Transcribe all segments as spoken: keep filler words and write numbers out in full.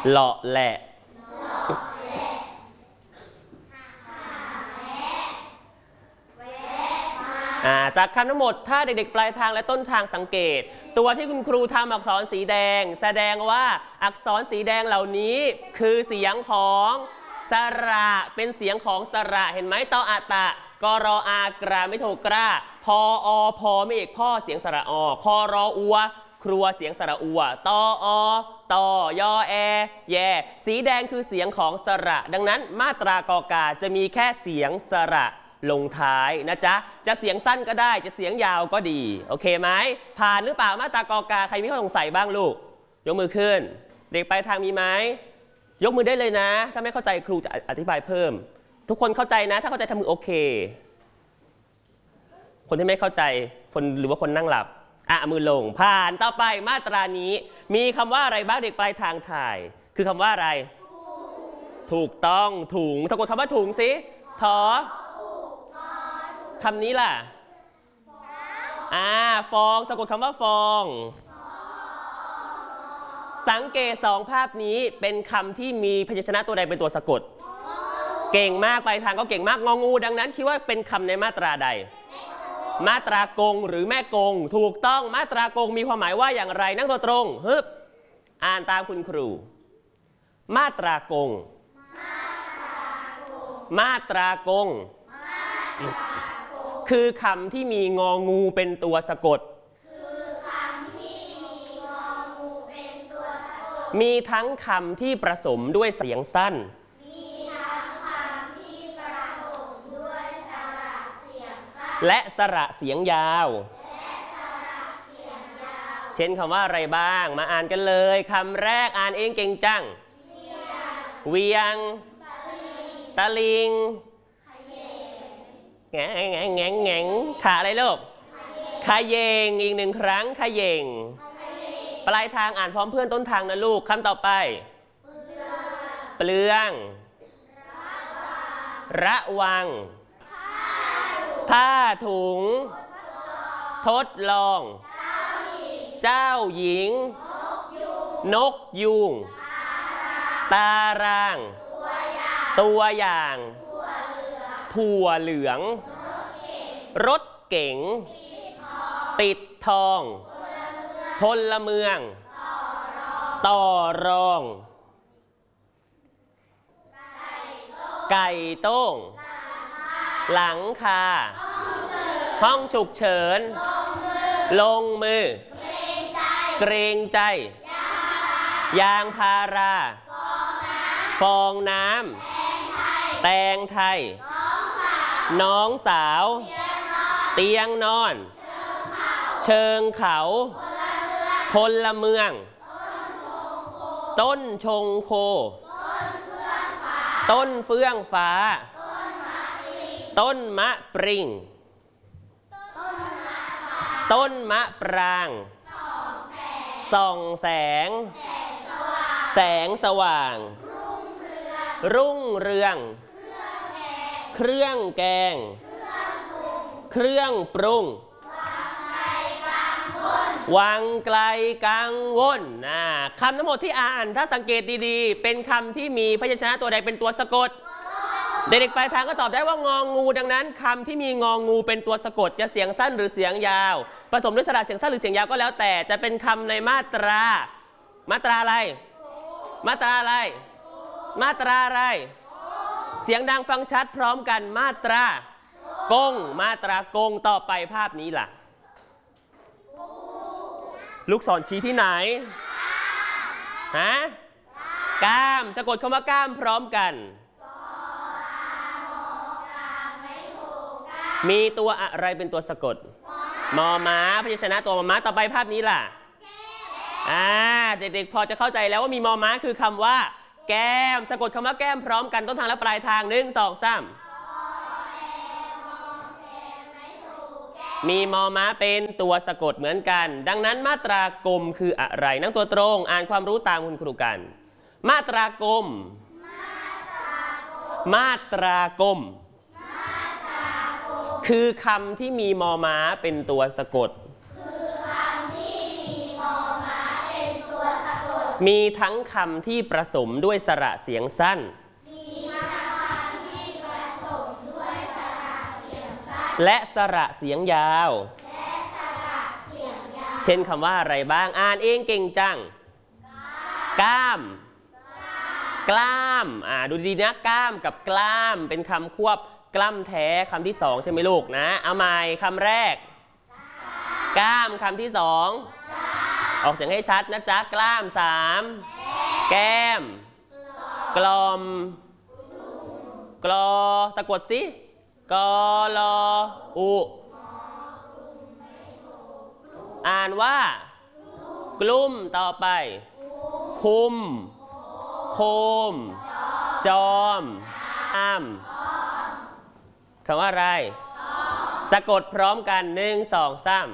เลาะแหละจากคำทั้งหมดถ้าเด็กๆปลายทางและต้นทางสังเกตตัวที่คุณครูทำอักษรสีแดงแสดงว่าอักษรสีแดงเหล่านี้คือเสียงของสระเป็นเสียงของสระเห็นไหมตออะตะกรออากราไม่ถูกกล้าพออพอไม่เอกพ่อเสียงสระอคอรออัวครัวเสียงสระอัวตออตอยอแอแยสีแดงคือเสียงของสระดังนั้นมาตรากอกาจะมีแค่เสียงสระลงท้ายนะจ๊ะจะเสียงสั้นก็ได้จะเสียงยาวก็ดีโอเคไหมผ่านหรือเปล่ามาตรากอกาใครมีข้อสงสัยบ้างลูกยกมือขึ้นเด็กปลายทางมีไหมยกมือได้เลยนะถ้าไม่เข้าใจครูจะอธิบายเพิ่มทุกคนเข้าใจนะถ้าเข้าใจทำมือโอเคคนที่ไม่เข้าใจคนหรือว่าคนนั่งหลับอ่ะมือลงผ่านต่อไปมาตรานี้มีคำว่าอะไรบ้างเด็กปลายทางถ่ายคือคำว่าอะไรถูกต้องถุงสะกดคำว่าถุงสิทอคำนี้ล่ะอ่าฟองสะกดคำว่าฟองสังเกตสองภาพนี้เป็นคำที่มีพยัญชนะตัวใดเป็นตัวสะกดเก่งมากปลายทางก็เก่งมากงองูดังนั้นคิดว่าเป็นคำในมาตราใดมาตรากงหรือแม่กงถูกต้องมาตรากงมีความหมายว่าอย่างไรนั่งตัวตรงฮึบอ่านตามคุณครูมาตรากงมาตรากงคือคำที่มีงองูเป็นตัวสะกดมีทั้งคำที่ผสมด้วยเสียงสั้นและสระเสียงยาวเช่นคำว่าอะไรบ้างมาอ่านกันเลยคำแรกอ่านเองเก่งจังเวียงตะลิงแงงแงงแงงแงงขาอะไรลูกขยเยงอีกหนึ่งครั้งขยเยงปลายทางอ่านพร้อมเพื่อนต้นทางนะลูกคำต่อไปเปลืองระวังผ้าถุงทดลองเจ้าหญิงนกยูงตารางตัวอย่างถั่วเหลืองรถเก๋งติดทองพลเมืองต่อรองไก่โต้งหลังคาห้องฉุกเฉินลงมือเกรงใจยางพาราฟองน้ำแตงไทยน้องสาวเตียงนอนเชิงเขาพลเมืองต้นชงโคต้นเฟื่องฟ้าต้นมะปริงต้นมะปรางส่องแสงแสงสว่างรุ่งเรืองเครื่องแกงเครื่องปรุงวังไกลกังวลคำทั้งหมดที่อ่านถ้าสังเกตดีๆเป็นคำที่มีพยัญชนะตัวใดเป็นตัวสะกดเด็กๆปลายทางก็ตอบได้ว่างองูดังนั้นคำที่มีงองูเป็นตัวสะกดจะเสียงสั้นหรือเสียงยาวผสมด้วยสระเสียงสั้นหรือเสียงยาวก็แล้วแต่จะเป็นคำในมาตรามาตราอะไรมาตราอะไรมาตราอะไรเสียงดังฟังชัดพร้อมกันมาตรากงมาตรากงต่อไปภาพนี้ล่ะลูกศรชี้ที่ไหนฮะก้ามสะกดคำว่าก้ามพร้อมกันมีตัวอะไรเป็นตัวสะกดมอม้าพยัญชนะตัวมอม้าต่อไปภาพนี้ล่ะอ่าเด็กๆพอจะเข้าใจแล้วว่ามีมอม้าคือคำว่าแก้มสะกดคำว่าแก้มพร้อมกันต้นทางและปลายทางหนึ่งสองสามมีมอม้าเป็นตัวสะกดเหมือนกันดังนั้นมาตรากลมคืออะไรนั่งตัวตรงอ่านความรู้ตามคุณครูกันมาตรากลมมาตรากลมคือคำที่มีมอม้าเป็นตัวสะกดมีทั้งคำที่ผสมด้วยสระเสียงสั้นและสระเสียงยาวเช่นคำว่าอะไรบ้างอ่านเองเก่งจังก้ามกล้ามอ่าดูดีนะก้ามกับกล้ามเป็นคำควบกล้ามแท้คำที่สองใช่ไหมลูกนะเอาใหม่คำแรกก้ามคำที่สองออกเสียงให้ชัดนะจ๊ะกล้ามสามแก้มกลอมกลอสะกดสิกอลออุอ่านว่ากลุ่มต่อไปคุมโคมจอมตามคำว่าอะไรสะกดพร้อมกันหนึ่งสองสาม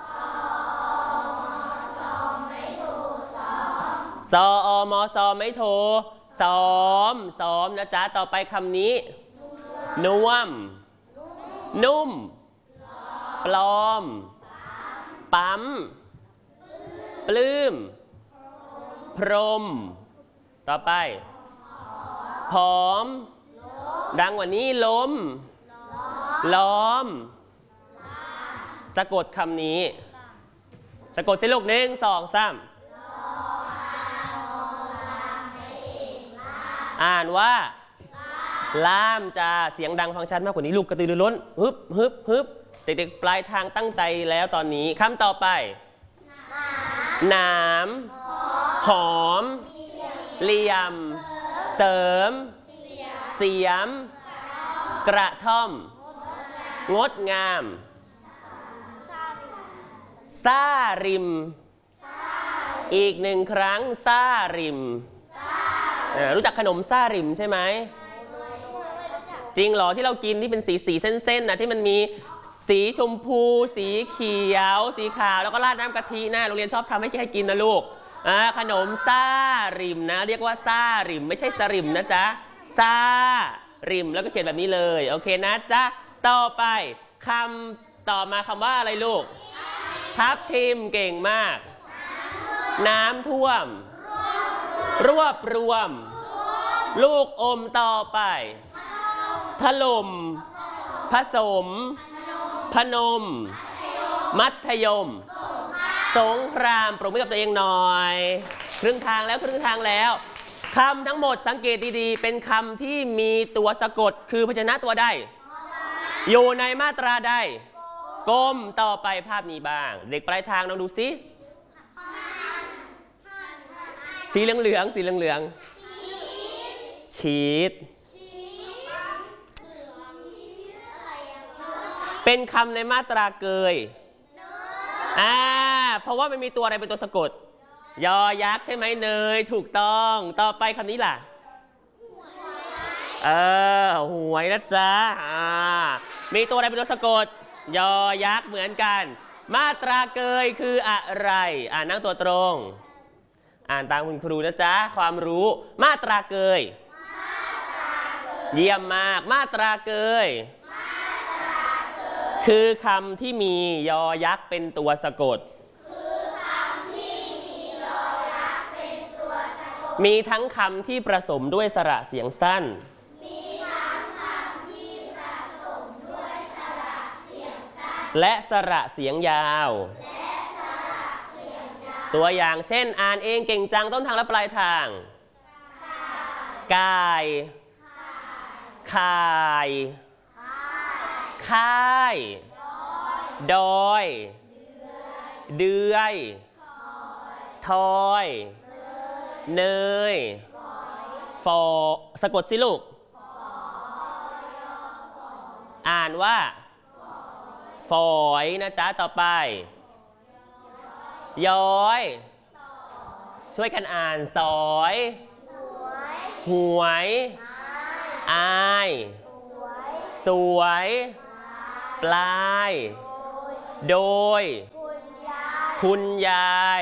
ซออมอซอไม่โทซ้อมซ้อมนะจ๊ะต่อไปคำนี้น่วมนุ่มปลอมปั๊มปลื้มพรมต่อไปผอมดังกว่านี้ล้มล้อมสะกดคำนี้สะกดสิลูกหนึ่งสองสามอ่านว่าล่ามจะเสียงดังฟังชัดมากกว่านี้ลูกกระตือรือร้นฮึบฮึบฮึบเด็กๆปลายทางตั้งใจแล้วตอนนี้คำต่อไปหนามหอมเหลี่ยมเสริมเสียมกระท่อมงดงามซ่าริมอีกหนึ่งครั้งซ่าริมรู้จักขนมซ่าริมใช่ไหมจริงเหรอที่เรากินที่เป็นสีสีเส้นๆนะที่มันมีสีชมพูสีเขียวสีขาวแล้วก็ราดน้ำกะทินะโรงเรียนชอบทำให้ให้กินนะลูกขนมซ่าริมนะเรียกว่าซ่าริมไม่ใช่สริมนะจ๊ะซ่าริมแล้วก็เขียนแบบนี้เลยโอเคนะจ๊ะต่อไปคำต่อมาคำว่าอะไรลูกทับทิมเก่งมากน้ำท่วมรวบรวมลูกอมต่อไปถล่มผสมพนมมัธยมสงครามปรบมือกับตัวเองหน่อยครึ่งทางแล้วครึ่งทางแล้วคำทั้งหมดสังเกตดีๆเป็นคำที่มีตัวสะกดคือพยัญชนะตัวใดอยู่ในมาตราใดกลมต่อไปภาพนี้บ้างเด็กปลายทางลองดูสิสีเหลืองๆสีเหลืองๆชีสเป็นคำในมาตราเกยอ่าเพราะว่ามันมีตัวอะไรเป็นตัวสะกดยอยักษ์ใช่ไหมเนยถูกต้องต่อไปคำนี้ล่ะเออหวยนะจ๊ะอ่ามีตัวอะไรเป็นตัวสะกดยอยักษ์เหมือนกันมาตราเกยคืออะไรอ่านั่งตัวตรงอ่านตามคุณครูนะจ๊ะความรู้มาตราเกยเยี่ยมมากมาตราเกยคือคำที่มียอยักษ์เป็นตัวสะกดมีทั้งคำที่ผสมด้วยสระเสียงสั้นและสระเสียงยาวตัวอย่างเช่นอ่านเองเก่งจังต้นทางและปลายทางกายข่ายค่ายดอยเดือยทอยเนยฟอสะกดสิลูกอ่านว่าฝอยนะจ๊ะต่อไปย้อยช่วยกันอ่านสอยหวยอายสวยปลายโดยคุณยาย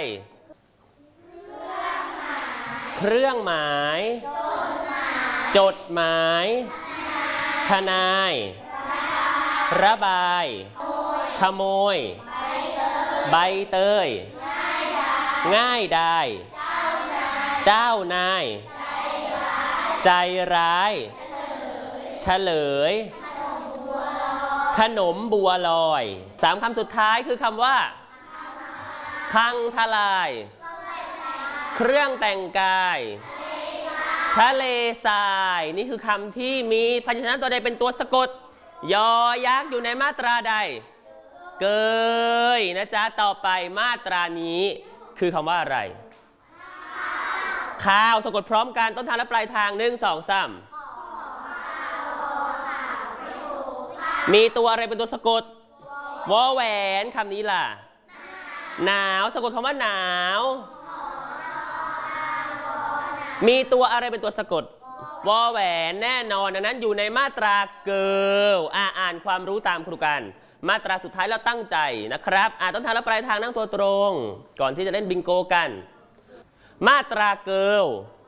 เครื่องหมายจดหมายทนายระบายขโมยใบเตยง่ายได้เจ้านายใจร้ายเฉลยขนมบัวลอยสามคำสุดท้ายคือคำว่าพังทลายเครื่องแต่งกายทะเลทรายนี่คือคำที่มีพยัญชนะตัวใดเป็นตัวสะกดยอยักษ์อยู่ในมาตราใดเกยนะจ๊ะต่อไปมาตรานี้คือคำว่าอะไรข้าวสะกดพร้อมกันต้นทางและปลายทางหนึ่งสองสามมีตัวอะไรเป็นตัวสะกดวอแหวนคำนี้ล่ะหนาวสะกดคำว่าหนาวมีตัวอะไรเป็นตัวสะกดวอแหวนแน่นอนดังนั้นอยู่ในมาตราเกิลอ่าอ่านความรู้ตามครูกันมาตราสุดท้ายแล้วตั้งใจนะครับอ่านต้นทางและปลายทางนั่งตัวตรงก่อนที่จะเล่นบิงโกกันมาตราเกิล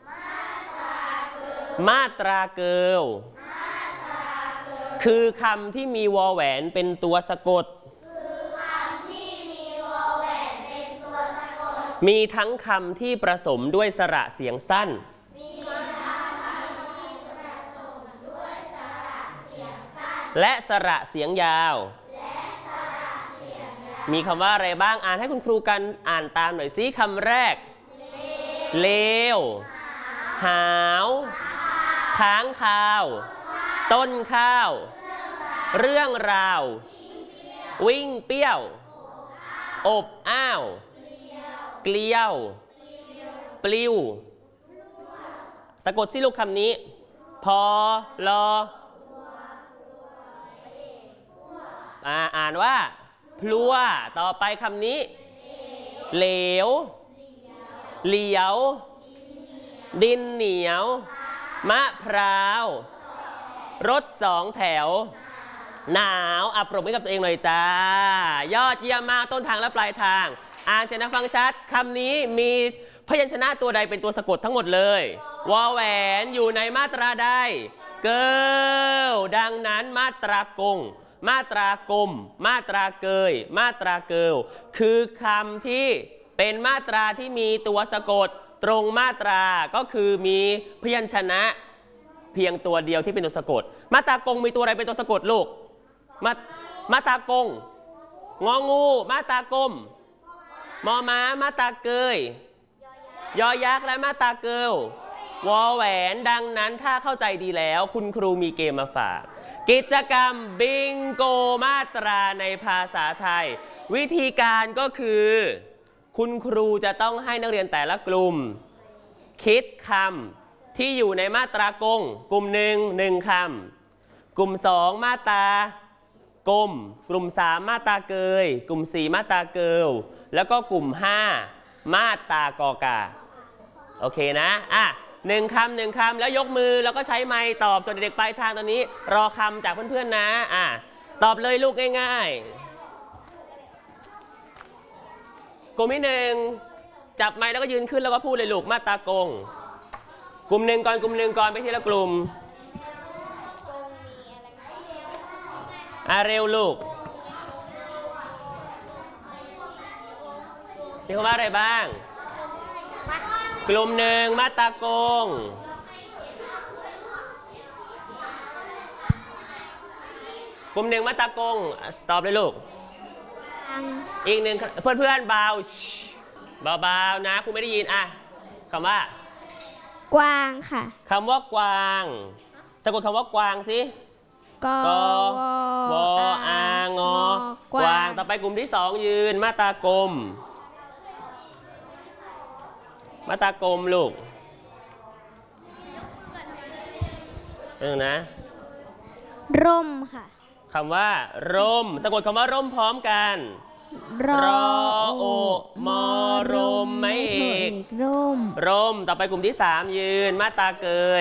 มาตราเกิลคือคำที่มีวอแหวนเป็นตัวสะกดมีทั้งคำที่ประสมด้วยสระเสียงสั้นและสระเสียงยาวมีคำว่าอะไรบ้างอ่านให้คุณครูกันอ่านตามหน่อยสิคำแรกเลวหาวค้างคาวต้นข้าวเรื่องราววิ่งเปี้ยวอบอ้าวเกลียวปลิวสะกดสิลูกคำนี้พอลออ่าอ่านว่าพลัวต่อไปคำนี้เหลวเหลียวดินเหนียวมะพร้าวรถสองแถวหนาวอ่ะปรบมือกับตัวเองหน่อยจ้ายอดเยี่ยมมากต้นทางและปลายทางอ่านเสียงฟังชัดคำนี้มีพยัญชนะตัวใดเป็นตัวสะกดทั้งหมดเลยวอแหวนอยู่ในมาตราใดเกิลดังนั้นมาตรากงมาตรากลมมาตราเกยมาตราเกิลคือคำที่เป็นมาตราที่มีตัวสะกดตรงมาตราก็คือมีพยัญชนะเพียงตัวเดียวที่เป็นตัวสะกดมาตรากงมีตัวอะไรเป็นตัวสะกดลูกมามาตรากงงองูมาตรากลมมอม้ามาตราเกยยอยักษ์และมาตราเกิลวอแหวนดังนั้นถ้าเข้าใจดีแล้วคุณครูมีเกมมาฝากกิจกรรมบิงโกมาตราในภาษาไทยวิธีการก็คือคุณครูจะต้องให้นักเรียนแต่ละกลุ่มคิดคำที่อยู่ในมาตรากงกลุ่มหนึ่งหนึ่งคำกลุ่มสองมาตรากลมกลุ่มสามมาตราเกยกลุ่มสี่มาตราเกิลแล้วก็กลุ่มห้ามาตรากอกาโอเคนะอ่ะหนึ่งคำหนึ่งคำแล้วยกมือแล้วก็ใช้ไมค์ตอบส่วนเด็กๆปลายทางตอนนี้รอคำจากเพื่อนๆนะอ่ะตอบเลยลูกง่ายๆกลุ่มที่หนึ่งจับไมค์แล้วก็ยืนขึ้นแล้วก็พูดเลยลูกมาตรากงกลุ่มหนึ่งก่อนกลุ่มหนึ่งก่อนไปทีละกลุ่มอ่ะเร็วลูกมีคำว่าอะไรบ้างกลุ่มหนึ่งมาตรากงกลุ่มหนึ่งมาตรากงตอบเลยลูกอีกหนึ่งเพื่อนเพื่อนเบาเบาๆนะคุณไม่ได้ยินอ่ะคำว่ากวางค่ะคำว่ากวางสะกดคำว่ากวางสิกวอางอกวางต่อไปกลุ่มที่สองยืนมาตรากลมมาตรากลมลูกเออนะร่มค่ะคำว่าร่มสะกดคำว่าร่มพร้อมกันรอโอมอรมไม่เอกร่มร่มต่อไปกลุ่มที่สามยืนมาตราเกย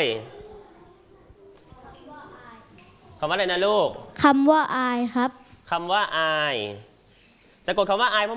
คำว่าอะไรนะลูกคำว่าอายครับคำว่าอายสะกดคำว่าอาย